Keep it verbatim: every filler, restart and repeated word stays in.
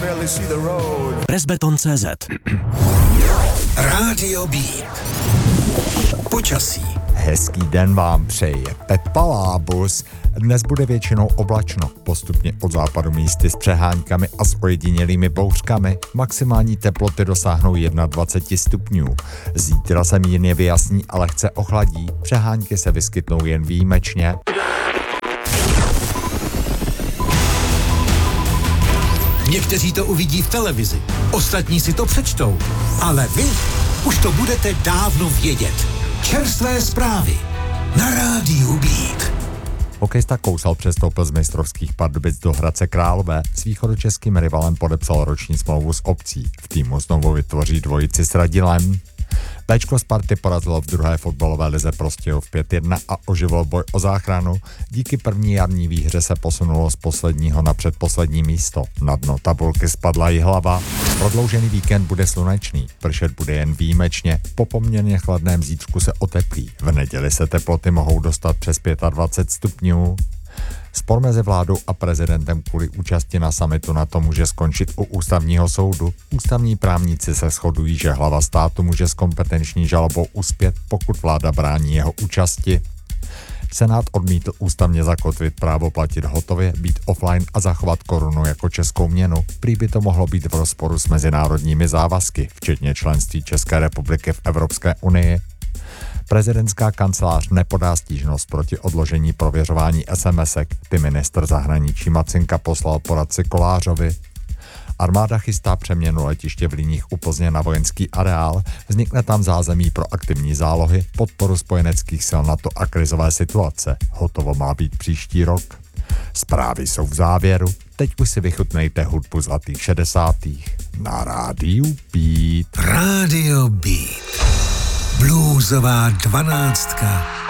Presbeton tečka cé zet. Rádio Beat. Počasí. Hezký den vám přeje Pepa Lábus. Dnes bude většinou oblačno, postupně od západu místy s přehánkami a s ojedinělými bouřkami. Maximální teploty dosáhnou dvacet jedna stupňů. Zítra se mírně vyjasní a lehce ochladí. Přehánky se vyskytnou jen výjimečně. Někteří to uvidí v televizi, ostatní si to přečtou, ale vy už to budete dávno vědět. Čerstvé zprávy na Rádiu Beat. Hokejista Kousal přestoupil z mistrovských Pardubic do Hradce Králové. S východočeským rivalem podepsal roční smlouvu s Obcí. V týmu znovu vytvoří dvojici s Radilem. Béčko Sparty porazilo v druhé fotbalové lize Prostějov pět jedna a oživilo boj o záchranu. Díky první jarní výhře se posunulo z posledního na předposlední místo. Na dno tabulky spadla Jihlava. Prodloužený víkend bude slunečný, pršet bude jen výjimečně. Po poměrně chladném zítřku se oteplí. V neděli se teploty mohou dostat přes dvacet pět stupňů. Spor mezi vládou a prezidentem kvůli účasti na summitu NATO může skončit u ústavního soudu. Ústavní právníci se shodují, že hlava státu může s kompetenční žalobou uspět, pokud vláda brání jeho účasti. Senát odmítl ústavně zakotvit právo platit hotově, být offline a zachovat korunu jako českou měnu. Prý by to mohlo být v rozporu s mezinárodními závazky, včetně členství České republiky v Evropské unii. Prezidentská kancelář nepodá stížnost proti odložení prověřování SMSek. Ty ministr zahraničí Macinka poslal poradci Kolářovi. Armáda chystá přeměnu letiště v Líních u Plzně na vojenský areál. Vznikne tam zázemí pro aktivní zálohy, podporu spojeneckých sil NATO a krizové situace. Hotovo má být příští rok. Zprávy jsou v závěru. Teď už si vychutnejte hudbu zlatých šedesátých na Rádiu Beat. Rádio Beat. Bluesová dvanáctka